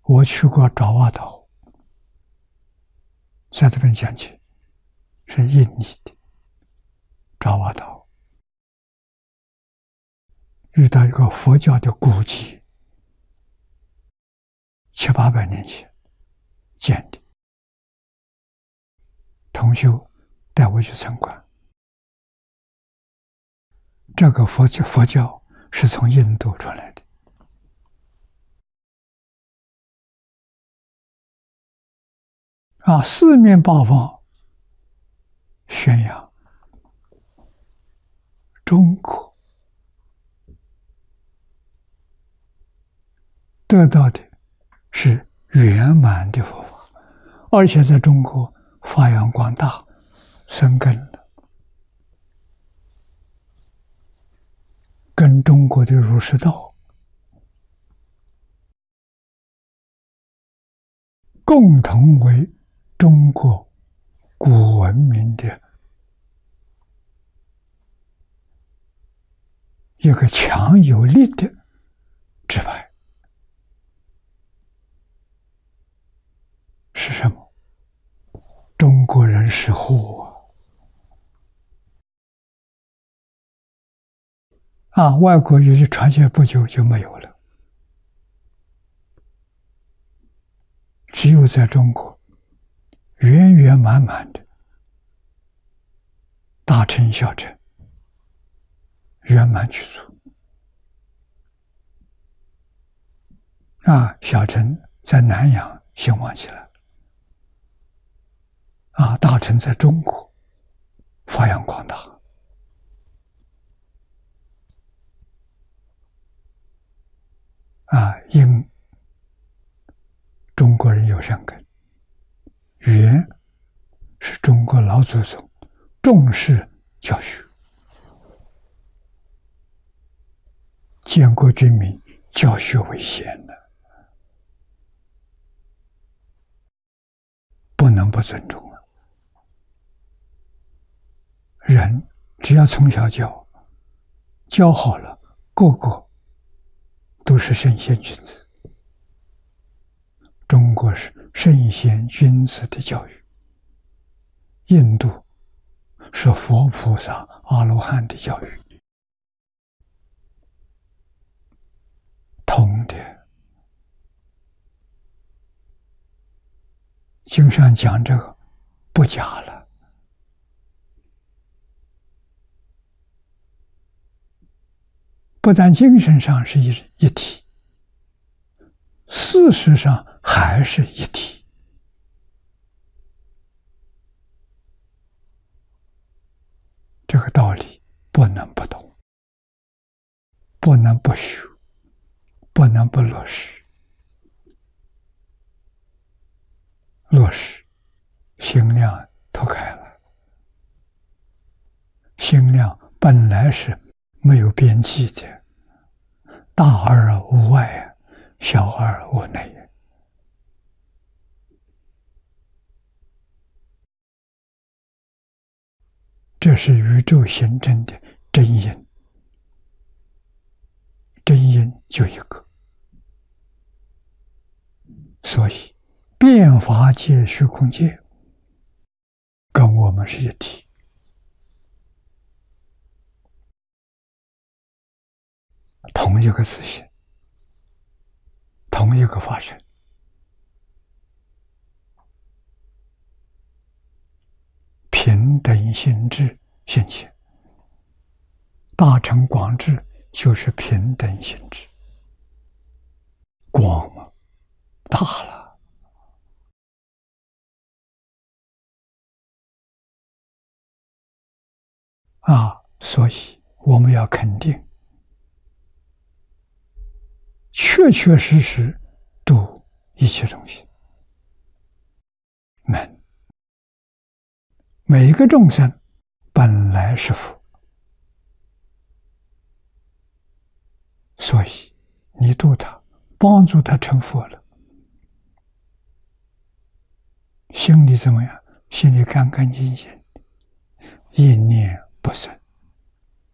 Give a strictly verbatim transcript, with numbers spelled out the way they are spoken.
我去过爪哇岛，在这边讲起，是印尼的爪哇岛，遇到一个佛教的古迹，七八百年前建的。同修带我去参观，这个佛教佛教是从印度出来的。啊，四面八方宣扬中国得到的是圆满的佛法，而且在中国发扬光大，生根了，跟中国的儒释道共同为中国古文明的一个强有力的支派。是什么？中国人是货啊！啊，外国也就传下不久就没有了，只有在中国圆圆满满的大乘小乘圆满具足啊，小乘在南洋兴旺起来啊，大乘在中国发扬光大啊，因中国人有善根，圆是中国老祖宗重视教学，建国军民教学为先的，不能不尊重啊！人只要从小教，教好了，个个都是圣贤君子。中国是圣贤君子的教育，印度是佛菩萨阿罗汉的教育，通的。经上讲这个不假了，不但精神上是一一体，事实上还是一体。这个道理不能不懂，不能不学，不能不落实。落实，心量脱开了。心量本来是没有边际的，大而无外，小而无内。这是宇宙形成的真因，真因就一个，所以变法界、虚空界跟我们是一体。同一个自性，同一个法身，平等心智现前。大乘广智就是平等心智，广嘛，大了啊！所以我们要肯定，确确实实度一切众生，能。每一个众生本来是佛，所以你度他，帮助他成佛了，心里怎么样？心里干干净净，一念不生。